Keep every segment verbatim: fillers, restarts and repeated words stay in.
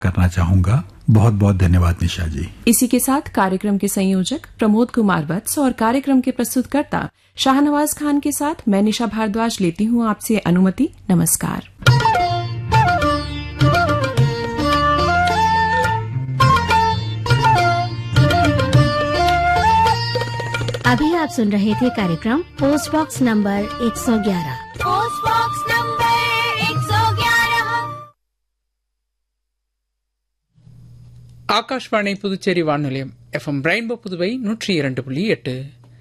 करना चाहूंगा। बहुत बहुत धन्यवाद निशा जी। इसी के साथ कार्यक्रम के संयोजक प्रमोद कुमार वत्स और कार्यक्रम के प्रस्तुतकर्ता शाहनवाज खान के साथ मैं निशा भारद्वाज लेती हूँ आपसे अनुमति। नमस्कार। अभी आप सुन रहे थे कार्यक्रम पोस्ट बॉक्स नंबर एक सौ ग्यारह। पोस्ट बॉक्स नंबर एक सौ ग्यारह। ஆகாஷ்வாணி புதுச்சேரி வானொலியம் எஃப்எம் ரெயின்போ புதுவை நூற்றி இரண்டு புள்ளி எட்டு.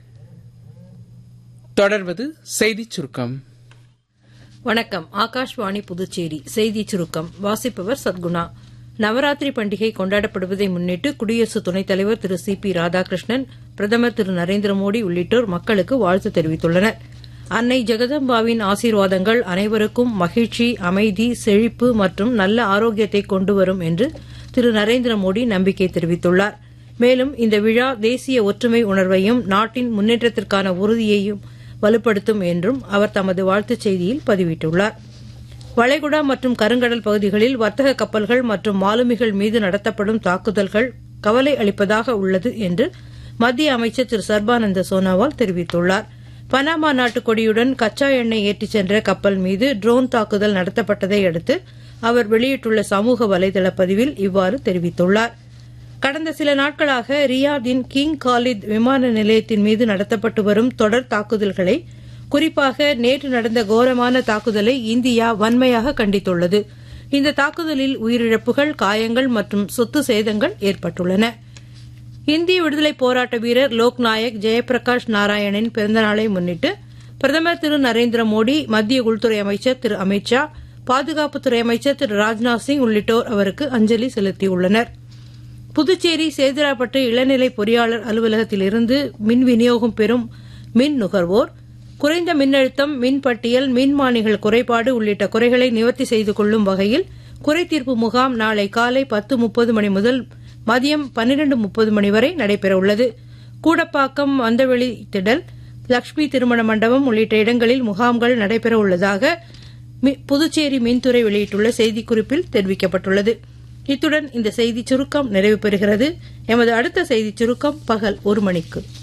தொடர்வது செய்திச் சுருக்கம். வணக்கம். ஆகாஷ்வாணி புதுச்சேரி செய்திச் சுருக்கம் வாசிப்பவர் சத்குணா. நவராத்திரி பண்டிகை கொண்டாடப்படுவதை முன்னிட்டு குடியரசு துணைத் தலைவர் திரு சி பி ராதாகிருஷ்ணன், பிரதமர் திரு நரேந்திர மோடி உள்ளிட்டோர் மக்களுக்கு வாழ்த்து தெரிவித்துள்ளனர். அன்னை ஜெகதம்பாவின் ஆசீர்வாதங்கள் அனைவருக்கும் மகிழ்ச்சி, அமைதி, செழிப்பு மற்றும் நல்ல ஆரோக்கியத்தை கொண்டு வரும் என்று திரு நரேந்திர மோடி நம்பிக்கை தெரிவித்துள்ளார். மேலும் இந்த விழா தேசிய ஒற்றுமை உணர்வையும் நாட்டின் முன்னேற்றத்திற்கான உறுதியையும் வலுப்படுத்தும் என்றும் அவர் தமது வாழ்த்துச் செய்தியில் பதிவிட்டுள்ளார். வளைகுடா மற்றும் கருங்கடல் பகுதிகளில் வர்த்தக கப்பல்கள் மற்றும் மாலுமிகள் மீது நடத்தப்படும் தாக்குதல்கள் கவலை அளிப்பதாக உள்ளது என்று மத்திய அமைச்சர் திரு சர்பானந்த சோனோவால் தெரிவித்துள்ளார். பனாமா நாட்டு கொடியுடன் கச்சா எண்ணெய் ஏற்றிச் சென்ற கப்பல் மீது ட்ரோன் தாக்குதல் நடத்தப்பட்டதை அடுத்து அவர் வெளியிட்டுள்ள சமூக வலைதள பதிவில் இவ்வாறு தெரிவித்துள்ளார். கடந்த சில நாட்களாக ரியாதின் கிங் காலித் விமான நிலையத்தின் மீது நடத்தப்பட்டு வரும் தொடர் தாக்குதல்களை, குறிப்பாக நேற்று நடந்த கோரமான தாக்குதலை இந்தியா வன்மையாக கண்டித்துள்ளது. இந்த தாக்குதலில் உயிரிழப்புகள், காயங்கள் மற்றும் சொத்து சேதங்கள் ஏற்பட்டுள்ளன. இந்திய விடுதலை போராட்ட வீரர் லோக்நாயக் ஜெயபிரகாஷ் நாராயணின் பிறந்தநாளை முன்னிட்டு பிரதமர் திரு நரேந்திர மோடி, மத்திய உள்துறை அமைச்சர் திரு அமித்ஷா, பாதுகாப்புத்துறை அமைச்சர் திரு ராஜ்நாத் சிங் உள்ளிட்டோர் அவருக்கு அஞ்சலி செலுத்தியுள்ளனர். புதுச்சேரி சேதுராப்பட்டு இளநிலை பொறியாளர் அலுவலகத்திலிருந்து மின் விநியோகம் பெறும் மின் நுகர்வோர் குறைந்த மின்னழுத்தம், மின் பட்டியல், மின்மானிகள் குறைபாடு உள்ளிட்ட குறைகளை நிவர்த்தி செய்து கொள்ளும் வகையில் குறைதீர்ப்பு முகாம் நாளை காலை பத்து முப்பது மணி முதல் மதியம் பன்னிரண்டு முப்பது மணி வரை நடைபெறவுள்ளது. கூடப்பாக்கம், வந்தவெளி திடல், லட்சுமி திருமண மண்டபம் உள்ளிட்ட இடங்களில் முகாம்கள் நடைபெறவுள்ளதாக புதுச்சேரி மின்துறை வெளியிட்டுள்ள செய்திக்குறிப்பில் தெரிவிக்கப்பட்டுள்ளது. இத்துடன் இந்த செய்திச் சுருக்கம் நிறைவு பெறுகிறது. எமது அடுத்த செய்திச் சுருக்கம் பகல் ஒரு மணிக்கு.